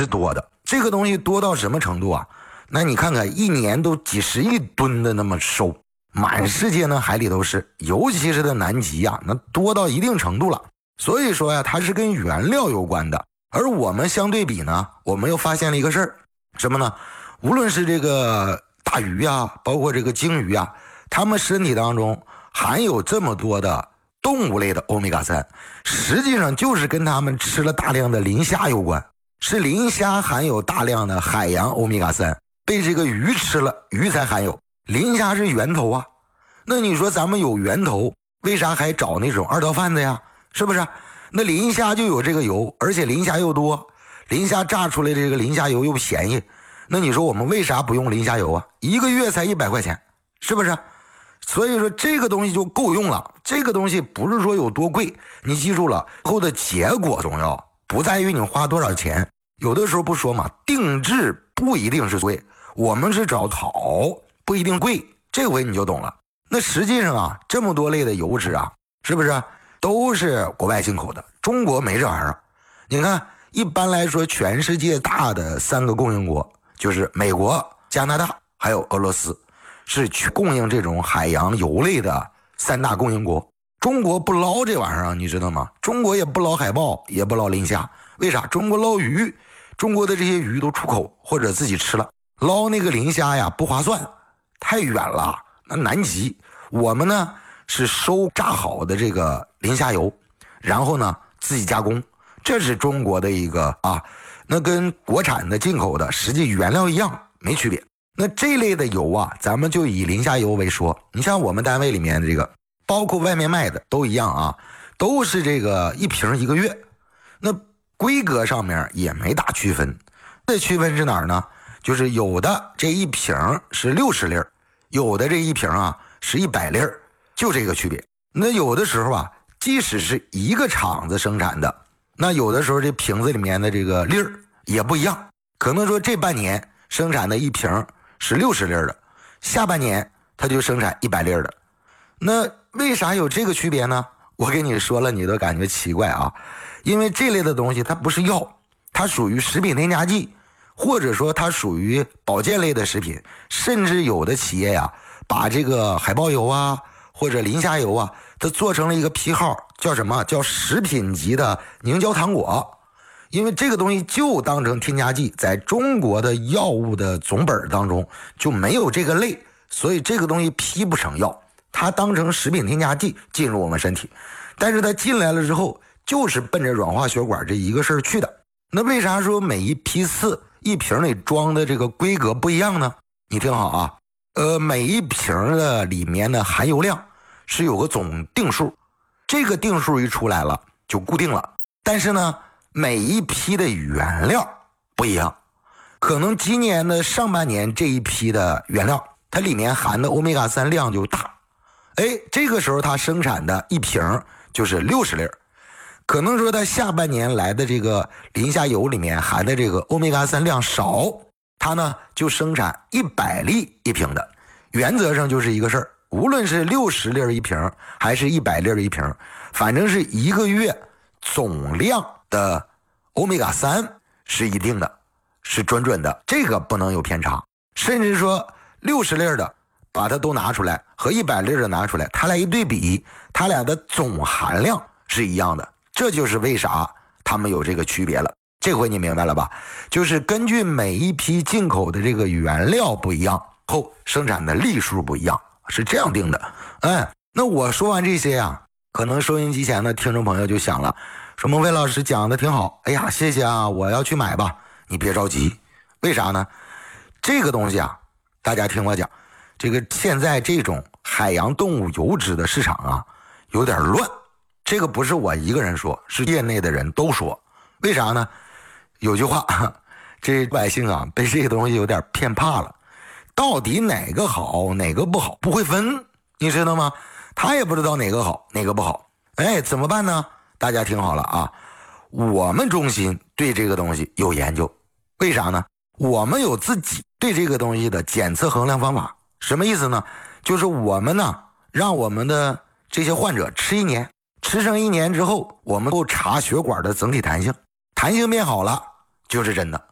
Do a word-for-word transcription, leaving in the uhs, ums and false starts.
是多的。这个东西多到什么程度啊？那你看看，一年都几十亿吨的那么收，满世界呢海里都是，尤其是在南极啊，那多到一定程度了。所以说呀，它是跟原料有关的。而我们相对比呢，我们又发现了一个事儿，什么呢？无论是这个大鱼啊，包括这个鲸鱼啊，它们身体当中含有这么多的动物类的欧米伽三，实际上就是跟它们吃了大量的磷虾有关。是磷虾含有大量的海洋欧米伽三，被这个鱼吃了，鱼才含有。磷虾是源头啊，那你说咱们有源头，为啥还找那种二道贩子呀？是不是？那磷虾就有这个油，而且磷虾又多，磷虾榨出来的这个磷虾油又便宜，那你说我们为啥不用磷虾油啊？一个月才一百块钱，是不是？所以说这个东西就够用了。这个东西不是说有多贵，你记住了，后的结果重要，不在于你花多少钱。有的时候不说嘛，定制不一定是贵，我们是找好，不一定贵，这回你就懂了。那实际上啊，这么多类的油脂啊，是不是都是国外进口的？中国没这玩意儿。你看，一般来说，全世界大的三个供应国就是美国、加拿大还有俄罗斯，是去供应这种海洋油类的三大供应国。中国不捞这玩意儿啊，你知道吗？中国也不捞海豹，也不捞磷虾，为啥？中国捞鱼，中国的这些鱼都出口或者自己吃了，捞那个磷虾呀不划算，太远了，那南极。我们呢是收榨好的这个磷虾油，然后呢自己加工，这是中国的一个啊，那跟国产的进口的实际原料一样，没区别。那这类的油啊，咱们就以磷虾油为说，你像我们单位里面的这个，包括外面卖的都一样啊，都是这个一瓶一个月，那规格上面也没大区分。这区分是哪儿呢？就是有的这一瓶是六十粒，有的这一瓶啊是一百粒，就这个区别。那有的时候啊，即使是一个厂子生产的，那有的时候这瓶子里面的这个粒儿也不一样，可能说这半年生产的一瓶是六十粒的，下半年它就生产一百粒的。那为啥有这个区别呢？我跟你说了，你都感觉奇怪啊，因为这类的东西它不是药，它属于食品添加剂，或者说它属于保健类的食品，甚至有的企业呀，把这个海豹油啊或者磷虾油啊，它做成了一个批号，叫什么？叫食品级的凝胶糖果。因为这个东西就当成添加剂，在中国的药物的总本当中就没有这个类，所以这个东西批不成药，它当成食品添加剂进入我们身体。但是它进来了之后，就是奔着软化血管这一个事儿去的。那为啥说每一批次一瓶里装的这个规格不一样呢？你听好啊，呃，每一瓶的里面的含油量是有个总定数，这个定数一出来了就固定了。但是呢，每一批的原料不一样，可能今年的上半年这一批的原料，它里面含的欧米伽三量就大，哎，这个时候它生产的一瓶就是六十粒，可能说它下半年来的这个磷虾油里面含的这个欧米伽三量少，它呢就生产一百粒一瓶的。原则上就是一个事儿，无论是六十粒一瓶还是一百粒一瓶，反正是一个月总量的欧米伽三是一定的，是准准的，这个不能有偏差。甚至说六十粒的把它都拿出来和一百粒的拿出来，它俩一对比，它俩的总含量是一样的。这就是为啥他们有这个区别了。这回你明白了吧？就是根据每一批进口的这个原料不一样，后生产的粒数不一样，是这样定的。哎，那我说完这些啊，可能收音机前的听众朋友就想了，说孟非老师讲的挺好，哎呀，谢谢啊，我要去买吧。你别着急，为啥呢？这个东西啊，大家听我讲，这个现在这种海洋动物油脂的市场啊，有点乱。这个不是我一个人说，是业内的人都说。为啥呢？有句话，这百姓啊被这个东西有点骗怕了，到底哪个好哪个不好不会分，你知道吗？他也不知道哪个好哪个不好。哎，怎么办呢？大家听好了啊，我们中心对这个东西有研究。为啥呢？我们有自己对这个东西的检测衡量方法。什么意思呢？就是我们呢让我们的这些患者吃一年，吃上一年之后，我们够查血管的整体弹性，弹性变好了就是真的。